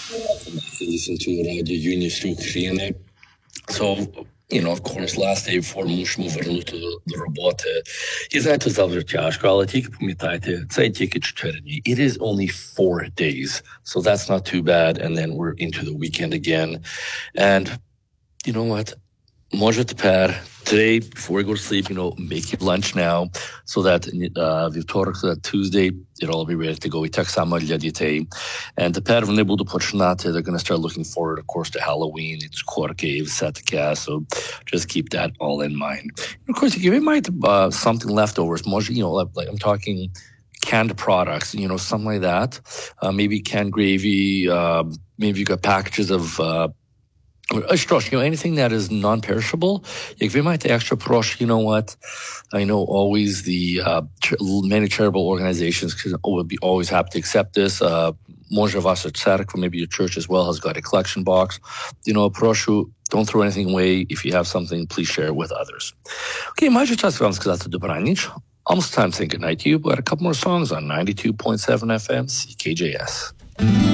Listen to Radio Unis Ukraine. So, of course, last day before мусимо вернути до роботи. І знаєте, завжди тяжко, але тільки пам'ятайте, це тільки 4 дні. It is only 4 days. So that's not too bad. And then we're into the weekend again. And you know what? Може тепер, today, before we go to sleep, make your lunch now so that вівторок, so that Tuesday, it'll all be ready to go. І так само для дітей. And тепер вони будуть починати, they're going to start looking forward, of course, to Halloween. It's корки і все таке. So just keep that all in mind. And of course, if you might something leftovers, може, like I'm talking canned products, something like that. Maybe canned gravy, maybe you got packages of anything that is non-perishable. If we might extra prosh, you know what? I know always the many charitable organizations would be always happy to accept this. Może Wasser Tzarek, maybe your church as well, has got a collection box. Proshu, don't throw anything away. If you have something, please share it with others. Okay, майже час вам сказати добраніч. Almost time to say goodnight to you, but a couple more songs on 92.7 FM CKJS.